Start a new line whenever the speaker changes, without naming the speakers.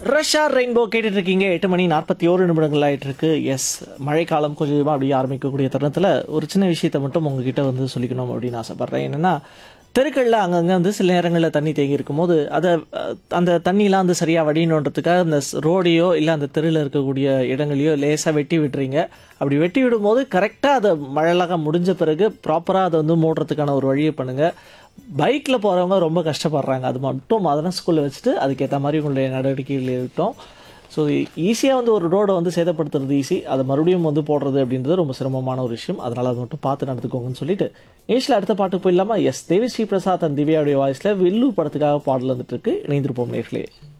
Russia rainbow கேட்டுட்டு இருக்கீங்க. 8:41 ஆயிட்டு இருக்கு. எஸ், மழைக்காலம் கொஞ்சமாக அப்படியே ஆரம்பிக்கக்கூடிய தருணத்தில் ஒரு சின்ன விஷயத்தை மட்டும் உங்ககிட்ட வந்து சொல்லிக்கணும் அப்படின்னு ஆசைப்பட்றேன். என்னென்னா, தெருக்களில் அங்கங்கே வந்து சில நேரங்களில் தண்ணி தேங்கி இருக்கும்போது அதை அந்த தண்ணியெலாம் வந்து சரியாக வடியணுன்றதுக்காக அந்த ரோடையோ இல்லை அந்த தெருவில் இருக்கக்கூடிய இடங்களையோ லேசாக வெட்டி விட்டுறீங்க. அப்படி வெட்டி விடும்போது கரெக்டாக அதை மழைலாம் முடிஞ்ச பிறகு ப்ராப்பராக அதை வந்து மூடுறதுக்கான ஒரு வழியை பண்ணுங்கள். பைக்கில் போகிறவங்க ரொம்ப கஷ்டப்படுறாங்க. அது மட்டும் அதெல்லாம் ஸ்கூலில் வச்சுட்டு அதுக்கேற்ற மாதிரி உங்களுடைய நடவடிக்கைகள் இருக்கட்டும். ஸோ ஈஸியாக வந்து ஒரு ரோடை வந்து சேதப்படுத்துறது ஈஸி, அதை மறுபடியும் வந்து போடுறது அப்படின்றது ரொம்ப சிரமமான ஒரு விஷயம். அதனால் அதை மட்டும் பார்த்து நடந்துக்கோங்கன்னு சொல்லிட்டு நேஷில் அடுத்த பாட்டுக்கு போயிடலாமா? எஸ், தேவி ஸ்ரீ பிரசாத் அண்ட் திவ்யாவுடைய வாய்ஸில் வில்லு படத்துக்காக பாடல் வந்துட்டு இருக்கு. இணைந்திருப்போம் நேர்களே.